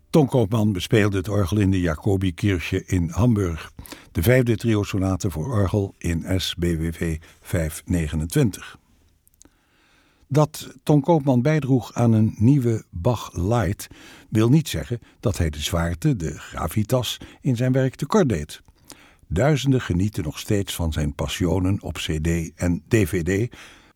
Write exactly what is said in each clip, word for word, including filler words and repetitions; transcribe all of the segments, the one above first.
Ton Koopman bespeelde het orgel in de Jacobikirche in Hamburg. De vijfde trio-sonate voor orgel in S B W V vijfhonderdnegenentwintig. Dat Ton Koopman bijdroeg aan een nieuwe Bach Light wil niet zeggen dat hij de zwaarte, de gravitas, in zijn werk tekort deed. Duizenden genieten nog steeds van zijn passionen op cd en dvd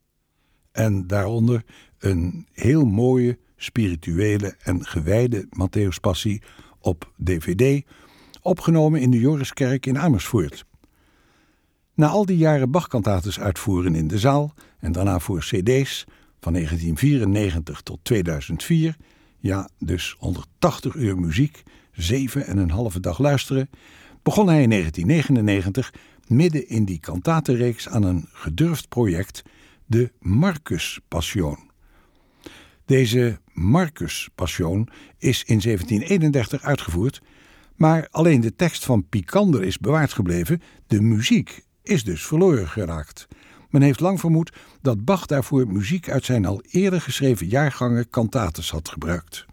en daaronder een heel mooie, spirituele en gewijde Matthäuspassie op dvd, opgenomen in de Joriskerk in Amersfoort. Na al die jaren Bach-kantates uitvoeren in de zaal en daarna voor cd's van negentien vierennegentig tot tweeduizend vier, ja, dus honderdtachtig uur muziek, zeven en een halve dag luisteren, begon hij in negentien negenennegentig midden in die kantatenreeks aan een gedurfd project, de Marcus Passion. Deze Marcus Passion is in zeventien eenendertig uitgevoerd, maar alleen de tekst van Picander is bewaard gebleven, de muziek is dus verloren geraakt. Men heeft lang vermoed dat Bach daarvoor muziek uit zijn al eerder geschreven jaargangen kantates had gebruikt.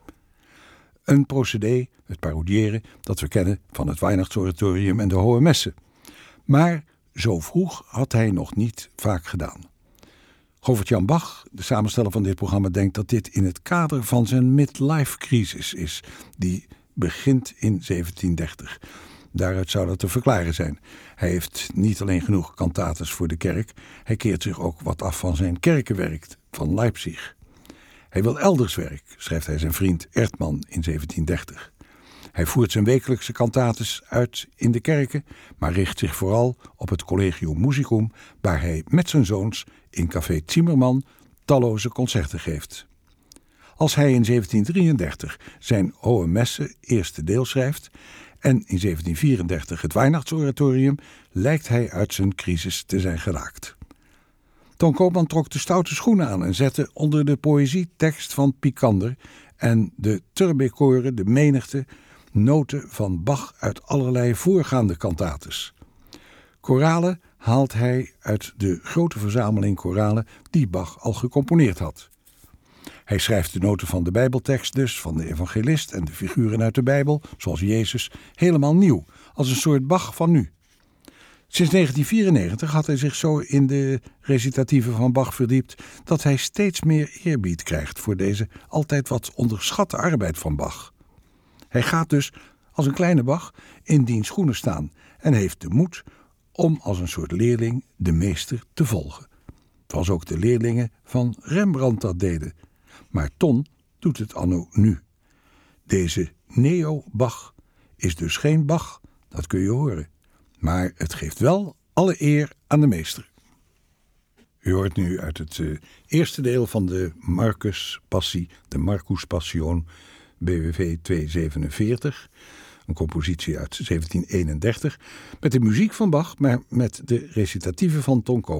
Een procedé, het parodiëren, dat we kennen van het Weihnachtsoratorium en de Hohe Messe. Maar zo vroeg had hij nog niet vaak gedaan. Govert-Jan Bach, de samensteller van dit programma, denkt dat dit in het kader van zijn midlife-crisis is, die begint in zeventien dertig. Daaruit zou dat te verklaren zijn. Hij heeft niet alleen genoeg kantates voor de kerk, hij keert zich ook wat af van zijn kerkenwerk van Leipzig. Hij wil elders werk, schrijft hij zijn vriend Ertman in zeventien dertig. Hij voert zijn wekelijkse kantates uit in de kerken, maar richt zich vooral op het Collegium Musicum, waar hij met zijn zoons in Café Zimmermann talloze concerten geeft. Als hij in zeventien drieëndertig zijn Hohe Messe eerste deel schrijft en in zeventien vierendertig het Weihnachtsoratorium, lijkt hij uit zijn crisis te zijn geraakt. Ton Koopman trok de stoute schoenen aan en zette onder de poëzietekst van Picander en de turbekoren, de menigte, noten van Bach uit allerlei voorgaande kantates. Koralen haalt hij uit de grote verzameling koralen die Bach al gecomponeerd had. Hij schrijft de noten van de Bijbeltekst dus, van de evangelist en de figuren uit de Bijbel, zoals Jezus, helemaal nieuw, als een soort Bach van nu. Sinds negentien vierennegentig had hij zich zo in de recitatieven van Bach verdiept dat hij steeds meer eerbied krijgt voor deze altijd wat onderschatte arbeid van Bach. Hij gaat dus als een kleine Bach in diens schoenen staan en heeft de moed om als een soort leerling de meester te volgen. Zoals ook de leerlingen van Rembrandt dat deden. Maar Ton doet het anno nu. Deze neo-Bach is dus geen Bach, dat kun je horen. Maar het geeft wel alle eer aan de meester. U hoort nu uit het uh, eerste deel van de Marcus Passie, de Marcus Passion, B W V tweehonderdzevenenveertig. Een compositie uit zeventien eenendertig. Met de muziek van Bach, maar met de recitatieven van Ton Koopman.